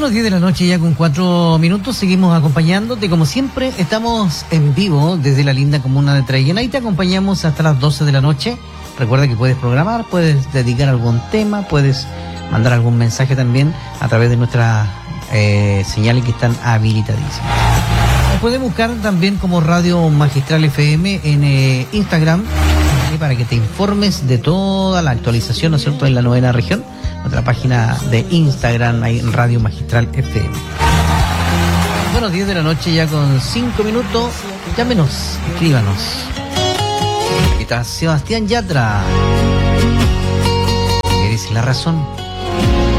Son las 10 de la noche ya con 4 minutos, seguimos acompañándote como siempre, estamos en vivo desde la linda comuna de Traiguén y te acompañamos hasta las 12 de la noche. Recuerda que puedes programar, puedes dedicar algún tema, puedes mandar algún mensaje también a través de nuestras señales que están habilitadísimas. Nos puedes buscar también como Radio Magistral FM en Instagram para que te informes de toda la actualización, ¿no es cierto?, en la 9ª región. Nuestra página de Instagram, ahí en Radio Magistral FM. Bueno, 10 de la noche ya con 5 minutos. Llámenos, escríbanos. Aquí está Sebastián Yatra. Eres la razón.